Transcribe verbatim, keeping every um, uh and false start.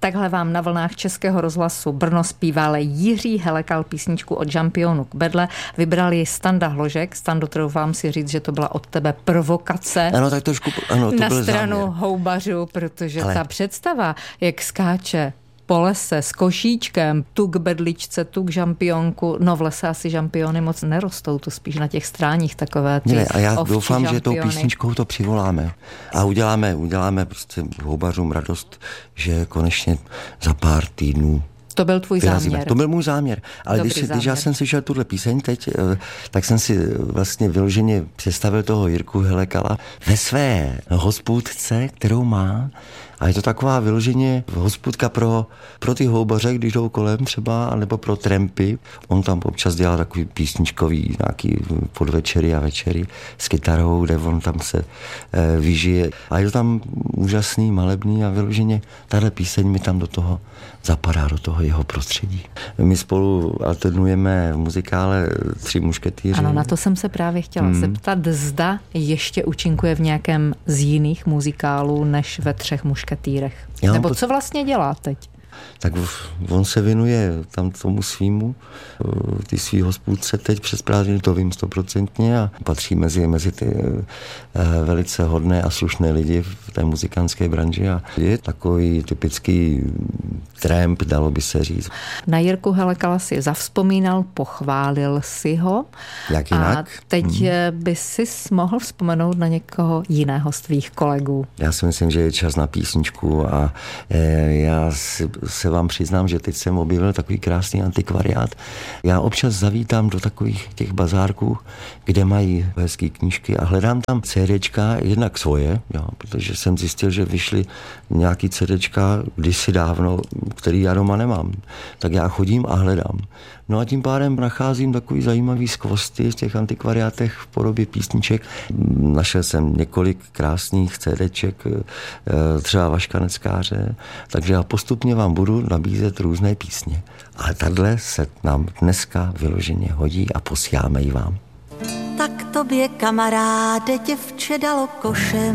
Takhle vám na vlnách Českého rozhlasu Brno zpíval Jiří Helekal písničku od Žampionu k bedle. Vybral ji Standa Hložek. Stando, troufám si říct, že to byla od tebe provokace. Ano, tak trošku, ano, to na byl stranu záměr. houbařů, protože Ale... ta představa, jak skáče po lese s košíčkem, tu k bedličce, tu k žampionku. No v lese asi žampiony moc nerostou, to spíš na těch stráních takové ty ne, a já doufám, žampiony. Že tou písničkou to přivoláme. A uděláme, uděláme prostě houbařům radost, že konečně za pár týdnů to byl tvůj vyrazíme. záměr. To byl můj záměr. Ale když, když já jsem slyšel tuhle píseň teď, tak jsem si vlastně vyloženě představil toho Jirku Helekala ve své hospůdce, kterou má. A je to taková vyloženě hospůdka pro, pro ty houbaře, když jdou kolem třeba, nebo pro trampy. On tam občas dělá takový písničkový nějaký podvečery a večery s kytarou, kde on tam se e, vyžije. A je to tam úžasný, malebný a vyloženě tahle píseň mi tam do toho zapadá, do toho jeho prostředí. My spolu alternujeme v muzikále Tři mušketýři. Ano, na to jsem se právě chtěla hmm. zeptat, zda ještě účinkuje v nějakém z jiných muzikálů než ve Třech mušketýrech. Já Nebo po... co vlastně dělá teď? Tak on se věnuje tam tomu svýmu, ty svý hospůdce teď přes prázdniny, to vím stoprocentně a patří mezi, mezi ty velice hodné a slušné lidi v té muzikantské branži a je takový typický tramp, dalo by se říct. Na Jirku Helekala si zavzpomínal, pochválil si ho. Jak jinak? A teď hmm. by si mohl vzpomenout na někoho jiného z tvých kolegů. Já si myslím, že je čas na písničku a já si se vám přiznám, že teď jsem objevil takový krásný antikvariát. Já občas zavítám do takových těch bazárků, kde mají hezký knížky a hledám tam CDčka, jednak svoje, jo, protože jsem zjistil, že vyšly nějaký CDčka kdysi dávno, který já doma nemám. Tak já chodím a hledám. No a tím pádem nacházím takový zajímavý skvosty v těch antikvariátech v podobě písniček. Našel jsem několik krásných CDček, třeba Vaška Neckáře, takže já postupně vám budu nabízet různé písně. Ale tahle se nám dneska vyloženě hodí a posíláme ji vám. Tak tobě, kamaráde, děvče dalo košem